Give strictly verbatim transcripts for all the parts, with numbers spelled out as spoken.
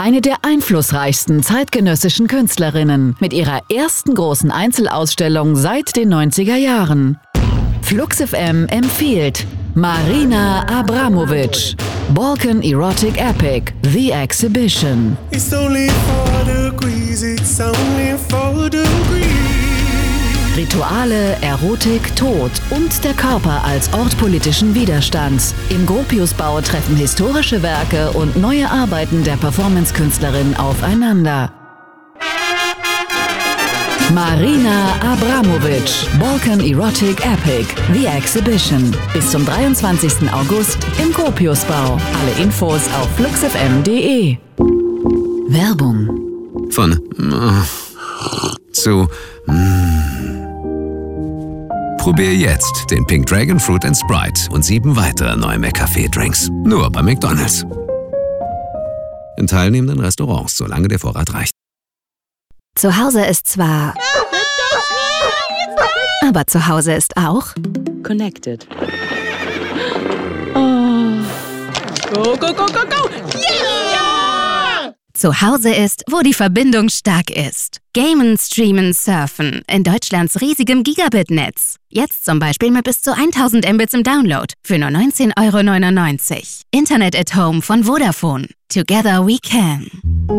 Eine der einflussreichsten zeitgenössischen Künstlerinnen mit ihrer ersten großen Einzelausstellung seit den neunziger Jahren. Flux F M empfiehlt Marina Abramovic, Balkan Erotic Epic, The Exhibition. It's only four degrees, it's only four degrees. Rituale, Erotik, Tod und der Körper als Ort politischen Widerstands. Im Gropiusbau treffen historische Werke und neue Arbeiten der Performance-Künstlerin aufeinander. Marina Abramovic, Balkan Erotic Epic, The Exhibition. Bis zum dreiundzwanzigsten August im Gropiusbau. Alle Infos auf flux f m punkt d e. Werbung. Von äh, zu mm. Probier jetzt den Pink Dragon Fruit and Sprite und sieben weitere neue McCafé-Drinks. Nur bei McDonald's. In teilnehmenden Restaurants, solange der Vorrat reicht. Zu Hause ist zwar... Aber zu Hause ist auch... Connected. Oh. Go, go, go, go, go! Yeah! Zu Hause ist, wo die Verbindung stark ist. Gamen, Streamen, Surfen in Deutschlands riesigem Gigabit-Netz. Jetzt zum Beispiel mit bis zu tausend Mbits im Download für nur neunzehn Euro neunundneunzig. Internet at Home von Vodafone. Together we can.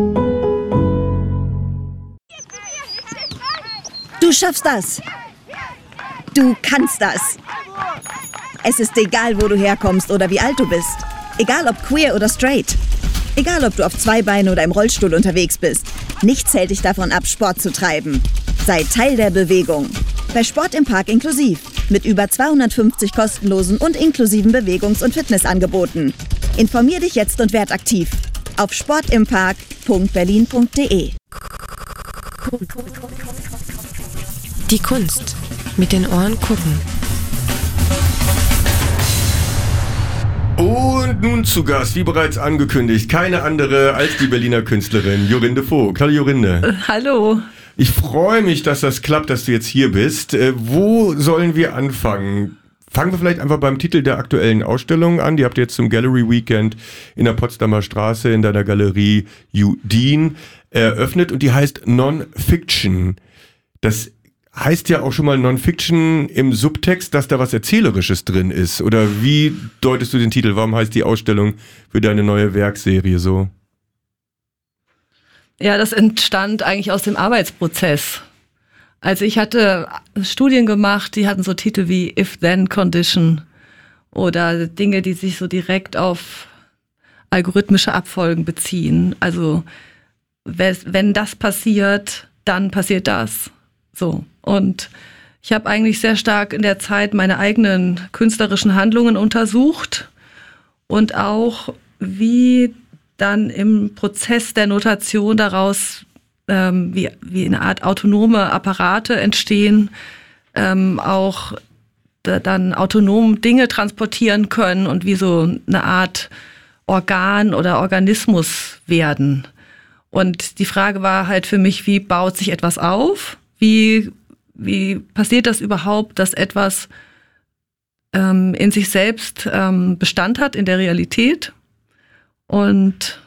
Du schaffst das. Du kannst das. Es ist egal, wo du herkommst oder wie alt du bist. Egal ob queer oder straight. Egal ob du auf zwei Beinen oder im Rollstuhl unterwegs bist. Nichts hält dich davon ab, Sport zu treiben. Sei Teil der Bewegung. Bei Sport im Park inklusiv. Mit über zweihundertfünfzig kostenlosen und inklusiven Bewegungs- und Fitnessangeboten. Informier dich jetzt und werd aktiv. Auf sportimpark punkt berlin punkt d e. Die Kunst. Mit den Ohren gucken. Und nun zu Gast, wie bereits angekündigt, keine andere als die Berliner Künstlerin Jorinde Vogt. Hallo Jorinde. Äh, hallo. Ich freue mich, dass das klappt, dass du jetzt hier bist. Äh, wo sollen wir anfangen? Fangen wir vielleicht einfach beim Titel der aktuellen Ausstellung an. Die habt ihr jetzt zum Gallery Weekend in der Potsdamer Straße in deiner Galerie Judin eröffnet und die heißt Non-Fiction. Das heißt ja auch schon mal Non-Fiction im Subtext, dass da was Erzählerisches drin ist. Oder wie deutest du den Titel? Warum heißt die Ausstellung für deine neue Werkserie so? Ja, das entstand eigentlich aus dem Arbeitsprozess. Also ich hatte Studien gemacht, die hatten so Titel wie If-Then-Condition oder Dinge, die sich so direkt auf algorithmische Abfolgen beziehen. Also wenn das passiert, dann passiert das. So. Und ich habe eigentlich sehr stark in der Zeit meine eigenen künstlerischen Handlungen untersucht und auch, wie dann im Prozess der Notation daraus ähm, wie, wie eine Art autonome Apparate entstehen, ähm, auch da, dann autonom Dinge transportieren können und wie so eine Art Organ oder Organismus werden. Und die Frage war halt für mich, wie baut sich etwas auf? Wie Wie passiert das überhaupt, dass etwas ähm, in sich selbst ähm, Bestand hat in der Realität und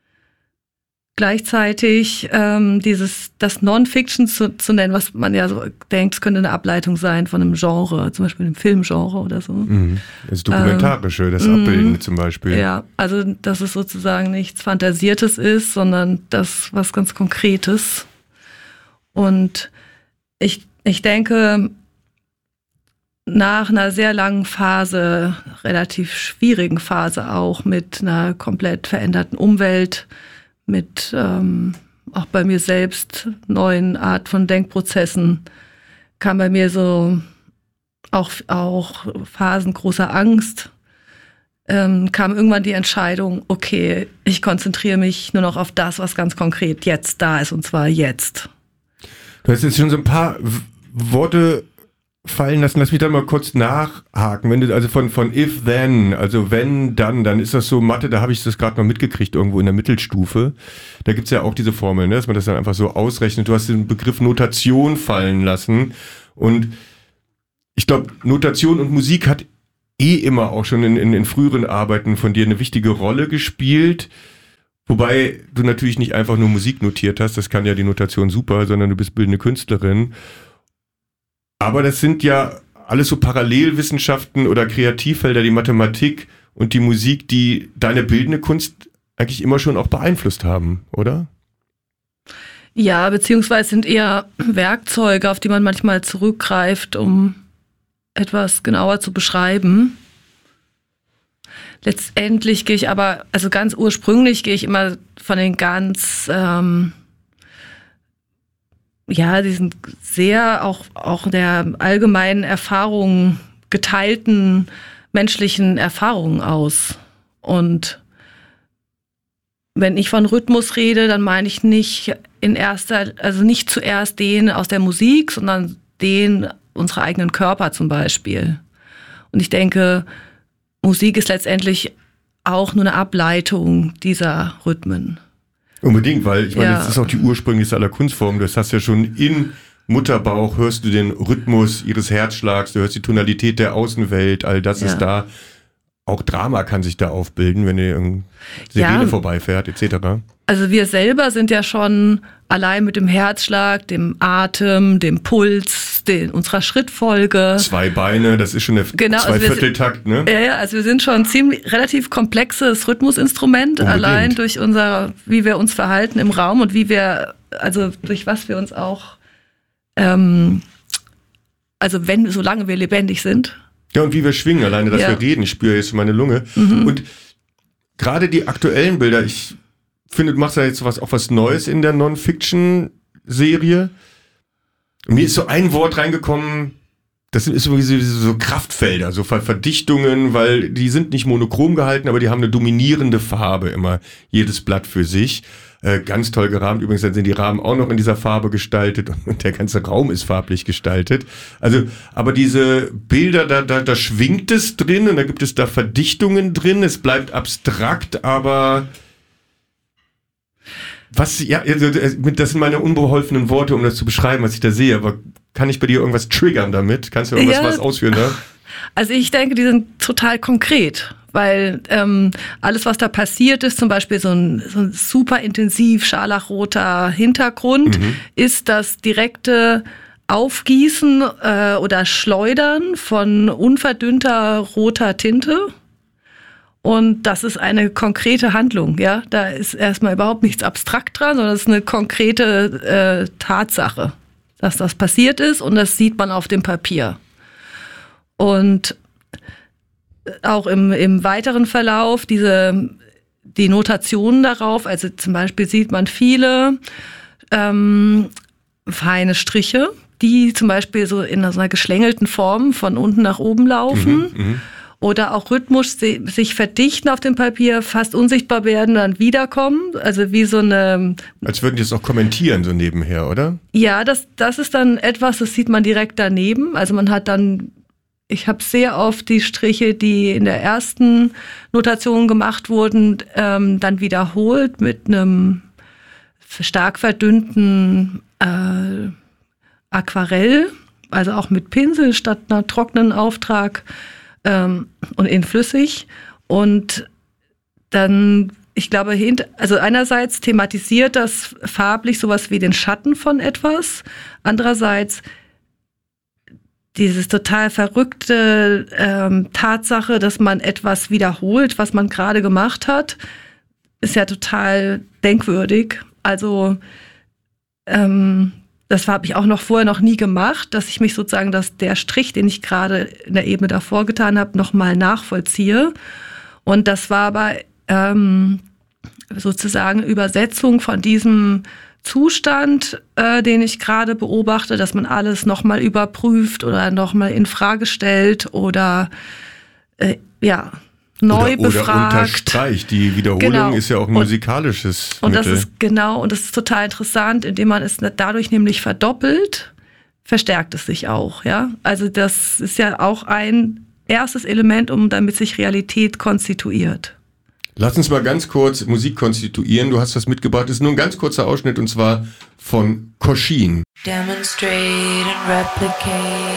gleichzeitig ähm, dieses das Non-Fiction zu, zu nennen, was man ja so denkt, es könnte eine Ableitung sein von einem Genre, zum Beispiel einem Filmgenre oder so. Mhm. Das Dokumentarische, ähm, das Abbildende zum Beispiel. Ja, also dass es sozusagen nichts Fantasiertes ist, sondern das was ganz Konkretes. Und ich Ich denke, nach einer sehr langen Phase, relativ schwierigen Phase auch, mit einer komplett veränderten Umwelt, mit ähm, auch bei mir selbst neuen Art von Denkprozessen, kam bei mir so auch, auch Phasen großer Angst, ähm, kam irgendwann die Entscheidung, okay, ich konzentriere mich nur noch auf das, was ganz konkret jetzt da ist, und zwar jetzt. Du hast jetzt schon so ein paar Worte fallen lassen. Lass mich da mal kurz nachhaken. Wenn du also von, von if, then, also wenn, dann, dann ist das so Mathe, da habe ich das gerade noch mitgekriegt, irgendwo in der Mittelstufe. Da gibt's ja auch diese Formel, ne, dass man das dann einfach so ausrechnet. Du hast den Begriff Notation fallen lassen. Und ich glaube, Notation und Musik hat eh immer auch schon in, in, in früheren Arbeiten von dir eine wichtige Rolle gespielt. Wobei du natürlich nicht einfach nur Musik notiert hast, das kann ja die Notation super, sondern du bist bildende Künstlerin. Aber das sind ja alles so Parallelwissenschaften oder Kreativfelder, die Mathematik und die Musik, die deine bildende Kunst eigentlich immer schon auch beeinflusst haben, oder? Ja, beziehungsweise sind eher Werkzeuge, auf die man manchmal zurückgreift, um etwas genauer zu beschreiben. Letztendlich gehe ich aber, also ganz ursprünglich gehe ich immer von den ganz, ähm, ja, diesen sehr auch, auch der allgemeinen Erfahrungen, geteilten menschlichen Erfahrungen aus. Und wenn ich von Rhythmus rede, dann meine ich nicht in erster, also nicht zuerst den aus der Musik, sondern den unserer eigenen Körper zum Beispiel. Und ich denke, Musik ist letztendlich auch nur eine Ableitung dieser Rhythmen. Unbedingt, weil ich meine, Ja. das ist auch die ursprünglichste aller Kunstformen. Das hast ja schon im Mutterbauch, hörst du den Rhythmus ihres Herzschlags, du hörst die Tonalität der Außenwelt, all das Ja. ist da. Auch Drama kann sich da aufbilden, wenn dir eine Sirene Ja. vorbeifährt, et cetera. Also wir selber sind ja schon allein mit dem Herzschlag, dem Atem, dem Puls, den, unserer Schrittfolge. Zwei Beine, das ist schon der Genau, also wir Zweivierteltakt, ne? Ja, ja, also wir sind schon ein ziemlich relativ komplexes Rhythmusinstrument, Unbedingt. allein durch unser, wie wir uns verhalten im Raum und wie wir, also durch was wir uns auch, ähm, also wenn, solange wir lebendig sind. Ja, und wie wir schwingen, alleine, dass Ja. wir reden. Ich spüre jetzt meine Lunge. Mhm. Und gerade die aktuellen Bilder, ich finde, du machst ja jetzt was, auch was Neues in der Non-Fiction-Serie. Mir ist so ein Wort reingekommen, das sind ist so, so, so Kraftfelder, so Ver- Verdichtungen, weil die sind nicht monochrom gehalten, aber die haben eine dominierende Farbe immer, jedes Blatt für sich. Äh, ganz toll gerahmt. Übrigens dann sind die Rahmen auch noch in dieser Farbe gestaltet und der ganze Raum ist farblich gestaltet. Also, aber diese Bilder, da, da, da schwingt es drin und da gibt es da Verdichtungen drin. Es bleibt abstrakt, aber was, ja, also, das sind meine unbeholfenen Worte, um das zu beschreiben, was ich da sehe. Aber kann ich bei dir irgendwas triggern damit? Kannst du irgendwas Ja. was ausführen da? Also ich denke, die sind total konkret, weil ähm, alles, was da passiert ist, zum Beispiel so ein, so ein super intensiv scharlachroter Hintergrund, Mhm. ist das direkte Aufgießen äh, oder Schleudern von unverdünnter roter Tinte. Und das ist eine konkrete Handlung, ja. Da ist erstmal überhaupt nichts abstrakt dran, sondern es ist eine konkrete äh, Tatsache, dass das passiert ist und das sieht man auf dem Papier. Und auch im, im weiteren Verlauf diese, die Notationen darauf, also zum Beispiel sieht man viele ähm, feine Striche, die zum Beispiel so in so einer geschlängelten Form von unten nach oben laufen. Mhm. Oder auch rhythmisch se- sich verdichten auf dem Papier, fast unsichtbar werden, dann wiederkommen. Also wie so eine, Als würden die es auch kommentieren, so nebenher, oder? ja, das, das ist dann etwas, das sieht man direkt daneben. Also man hat dann, ich habe sehr oft die Striche, die in der ersten Notation gemacht wurden, ähm, dann wiederholt mit einem stark verdünnten äh, Aquarell, also auch mit Pinsel statt einer trockenen Auftrag. Ähm, und in flüssig und dann, ich glaube, hint, also einerseits thematisiert das farblich sowas wie den Schatten von etwas, andererseits dieses total verrückte ähm, Tatsache, dass man etwas wiederholt, was man gerade gemacht hat, ist ja total denkwürdig. Also ähm, das habe ich auch noch vorher noch nie gemacht, dass ich mich sozusagen, dass der Strich, den ich gerade in der Ebene davor getan habe, nochmal nachvollziehe. Und das war aber ähm, sozusagen Übersetzung von diesem Zustand, äh, den ich gerade beobachte, dass man alles nochmal überprüft oder nochmal in Frage stellt oder äh, ja, neu oder, befragt. Oder unterstreicht. Die Wiederholung Genau. ist ja auch ein Und- musikalisches Und Mittel. das ist genau, und das ist total interessant, indem man es dadurch nämlich verdoppelt, verstärkt es sich auch, ja. Also das ist ja auch ein erstes Element, um damit sich Realität konstituiert. Lass uns mal ganz kurz Musik konstituieren. Du hast was mitgebracht. Das ist nur ein ganz kurzer Ausschnitt und zwar von Koschin. Demonstrate and replicate